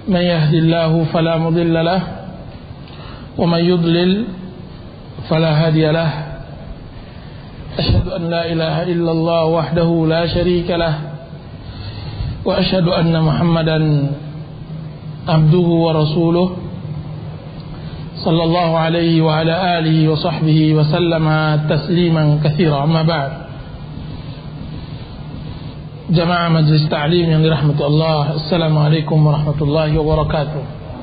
من يهد الله فلا مضل له ومن يضلل فلا هادي له أشهد أن لا إله إلا الله وحده لا شريك له وأشهد أن محمدا عبده ورسوله صلى الله عليه وعلى آله وصحبه وسلم تسليما كثيرا. أما بعد, jamaah majlis ta'lim yang dirahmati Allah, Assalamualaikum warahmatullahi wabarakatuh.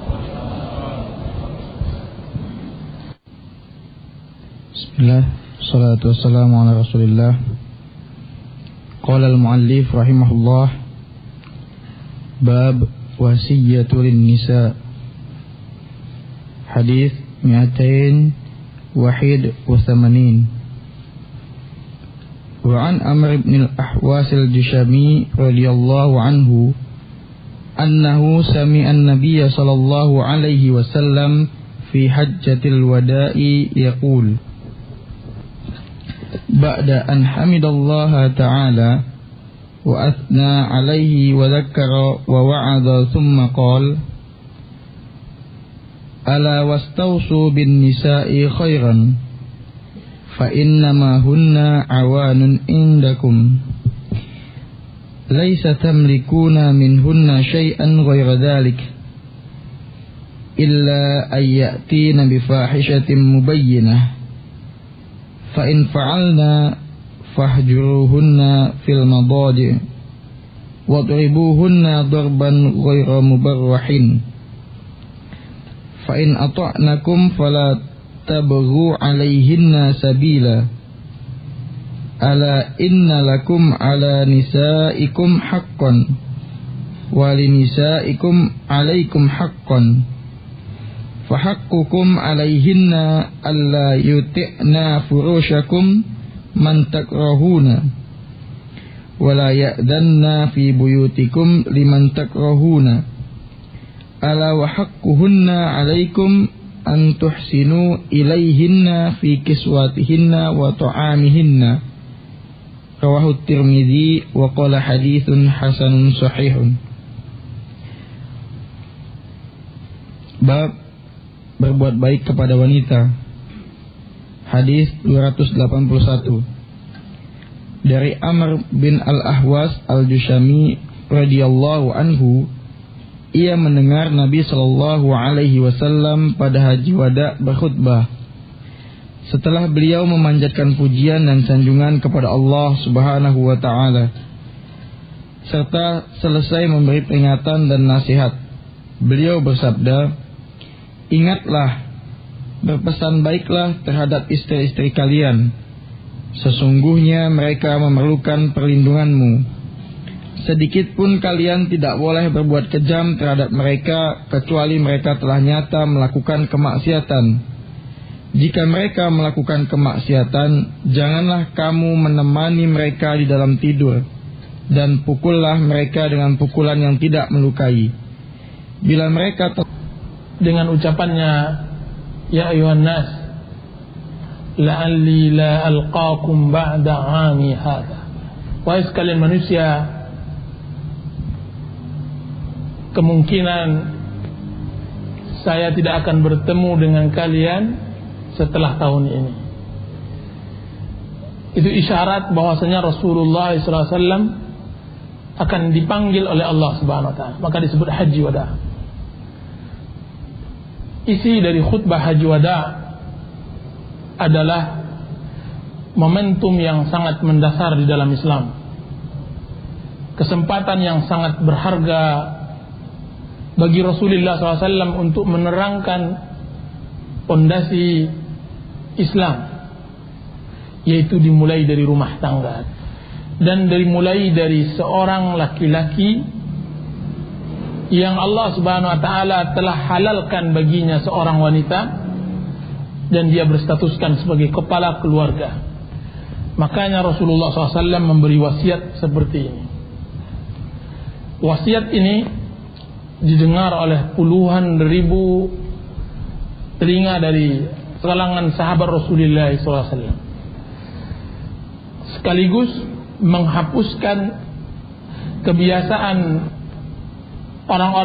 Bismillah, salatu wassalamu ala rasulillah. Qala al-muallif rahimahullah, bab wasiyyatu lin-nisa, hadis 281. وعن عمرو بن الأحواس الجشمي رضي الله عنه أنه سمع النبي صلى الله عليه وسلم في حجة الوداع يقول بعد أن حمد الله تعالى وأثنى عليه وذكر ووعظ ثم قال ألا واستوصوا بالنساء خيرا فإنما هن عوان عندكم ليس تملكون منهن شيئا غير ذلك إلا أن يأتين بفاحشة مبينة فإن فعلنا فاهجروهن في المضاجع واضربوهن ضربا غير مبرح فإن أطعنكم فلا تبغوا عليهن سبيلا ألا إن لكم على نسائكم حقا ولنسائكم عليكم حقا فحقكم عليهن ألا يطئن فروشكم من تكرهون ولا يأذن في بيوتكم لمن تكرهون ألا وحقهن عليكم أن تحسنوا إليهن في كسواتهن وطعامهن رواه الترمذي وقال حديث حسن صحيح. Bab berbuat baik kepada wanita, hadis 281. Dari Amr bin Al-Ahwas Al-Jushami radhiyallahu anhu, ia mendengar Nabi Shallallahu Alaihi Wasallam pada Haji Wada berkhutbah. Setelah beliau memanjatkan pujian dan sanjungan kepada Allah Subhanahu Wa Taala, serta selesai memberi peringatan dan nasihat, beliau bersabda, ingatlah, berpesan baiklah terhadap istri-istri kalian. Sesungguhnya mereka memerlukan perlindunganmu. Sedikit pun kalian tidak boleh berbuat kejam terhadap mereka kecuali mereka telah nyata melakukan kemaksiatan. Jika mereka melakukan kemaksiatan, janganlah kamu menemani mereka di dalam tidur, dan pukullah mereka dengan pukulan yang tidak melukai. Bila mereka dengan ucapannya, ya ayuhan nas la'alli la alqakum ba'da 'ami hadha, wahai sekalian manusia, kemungkinan saya tidak akan bertemu dengan kalian setelah tahun ini. Itu isyarat bahwasanya Rasulullah SAW akan dipanggil oleh Allah Subhanahu Wa Taala. Maka disebut Haji Wada. Isi dari khutbah Haji Wada adalah momentum yang sangat mendasar di dalam Islam, kesempatan yang sangat berharga bagi Rasulullah SAW untuk menerangkan fondasi Islam, yaitu dimulai dari rumah tangga dan dimulai dari seorang laki-laki yang Allah Subhanahu Wa Taala telah halalkan baginya seorang wanita dan dia berstatuskan sebagai kepala keluarga. Makanya Rasulullah SAW memberi wasiat seperti ini. Wasiat ini didengar oleh puluhan ribu telinga dari kalangan sahabat Rasulullah SAW, sekaligus menghapuskan kebiasaan orang-orang